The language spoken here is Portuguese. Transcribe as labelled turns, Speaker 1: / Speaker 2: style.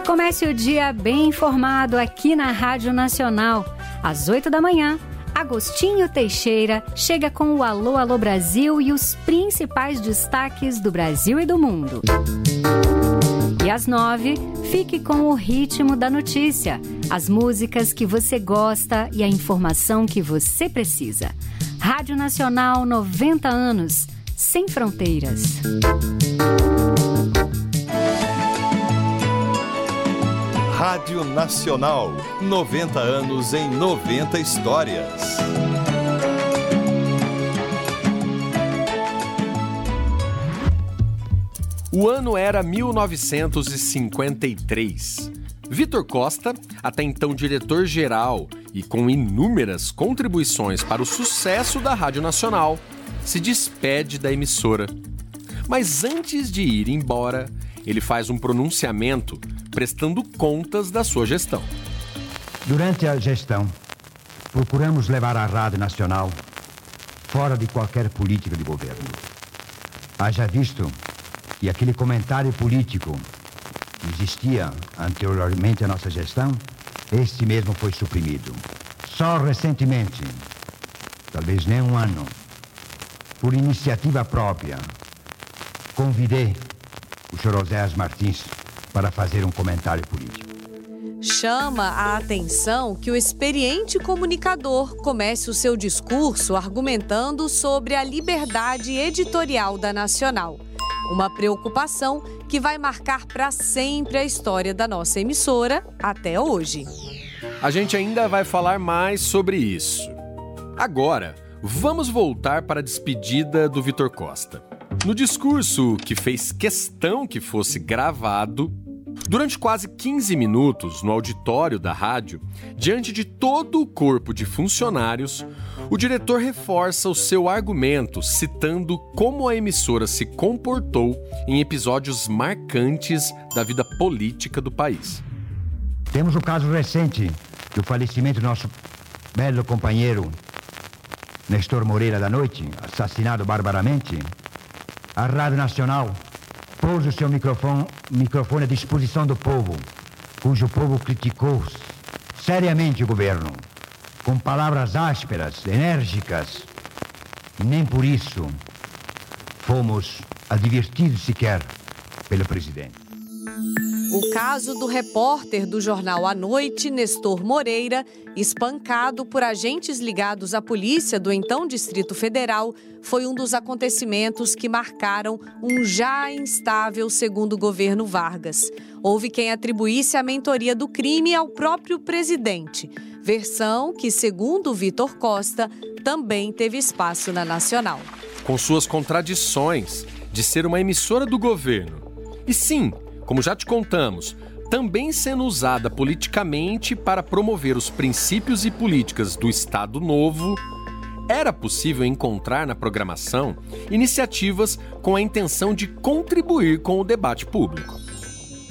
Speaker 1: Comece o dia bem informado aqui na Rádio Nacional. Às 8 da manhã, Agostinho Teixeira chega com o Alô, Alô Brasil e os principais destaques do Brasil e do mundo. E às 9, fique com o ritmo da notícia, as músicas que você gosta e a informação que você precisa. Rádio Nacional 90 anos, sem fronteiras.
Speaker 2: Rádio Nacional, 90 anos em 90 histórias.
Speaker 3: O ano era 1953. Vitor Costa, até então diretor-geral e com inúmeras contribuições para o sucesso da Rádio Nacional, se despede da emissora. Mas antes de ir embora, ele faz um pronunciamento prestando contas da sua gestão.
Speaker 4: Durante a gestão, procuramos levar a Rádio Nacional fora de qualquer política de governo. Haja visto que aquele comentário político que existia anteriormente à nossa gestão, este mesmo foi suprimido. Só recentemente, talvez nem um ano, por iniciativa própria, convidei o Sr. Oséias Martins para fazer um comentário político.
Speaker 5: Chama a atenção que o experiente comunicador comece o seu discurso argumentando sobre a liberdade editorial da Nacional. Uma preocupação que vai marcar para sempre a história da nossa emissora até hoje.
Speaker 3: A gente ainda vai falar mais sobre isso. Agora, vamos voltar para a despedida do Vitor Costa. No discurso, que fez questão que fosse gravado, durante quase 15 minutos no auditório da rádio, diante de todo o corpo de funcionários, o diretor reforça o seu argumento citando como a emissora se comportou em episódios marcantes da vida política do país.
Speaker 4: Temos o caso recente do falecimento do nosso belo companheiro Nestor Moreira da Noite, assassinado barbaramente. A Rádio Nacional pôs o seu microfone à disposição do povo, cujo povo criticou seriamente o governo, com palavras ásperas, enérgicas, e nem por isso fomos advertidos sequer pelo presidente.
Speaker 5: O caso do repórter do jornal À Noite, Nestor Moreira, espancado por agentes ligados à polícia do então Distrito Federal, foi um dos acontecimentos que marcaram um já instável segundo governo Vargas. Houve quem atribuísse a mentoria do crime ao próprio presidente, versão que, segundo Vitor Costa, também teve espaço na Nacional.
Speaker 3: Com suas contradições de ser uma emissora do governo, e sim, como já te contamos, também sendo usada politicamente para promover os princípios e políticas do Estado Novo, era possível encontrar na programação iniciativas com a intenção de contribuir com o debate público.